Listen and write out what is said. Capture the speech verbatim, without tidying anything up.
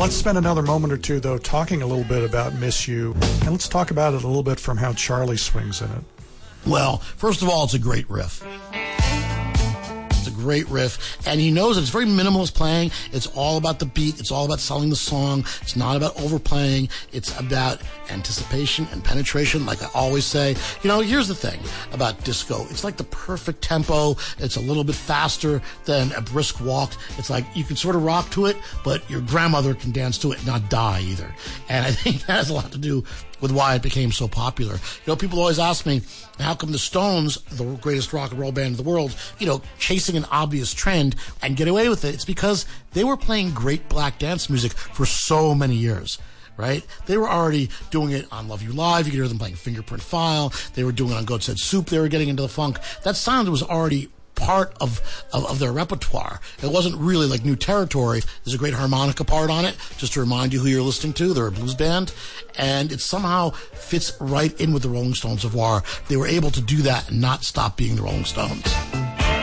let's spend another moment or two, though, talking a little bit about Miss You. And let's talk about it a little bit from how Charlie swings in it. Well, first of all, it's a great riff. It's a great riff, and he knows it. It's very minimalist playing. It's all about the beat. It's all about selling the song. It's not about overplaying. It's about anticipation and penetration, like I always say. You know, here's the thing about disco. It's like the perfect tempo. It's a little bit faster than a brisk walk. It's like you can sort of rock to it, but your grandmother can dance to it and not die either. And I think that has a lot to do with why it became so popular. You know, people always ask me, how come the Stones, the greatest rock and roll band in the world, you know, chasing an obvious trend and get away with it? It's because they were playing great black dance music for so many years, right? They were already doing it on Love You Live. You could hear them playing Fingerprint File. They were doing it on Goat Said Soup. They were getting into the funk. That sound was already part of, of, of their repertoire. It wasn't really like new territory. There's a great harmonica part on it, just to remind you who you're listening to. They're a blues band, and it somehow fits right in with the Rolling Stones of War. They were able to do that and not stop being the Rolling Stones.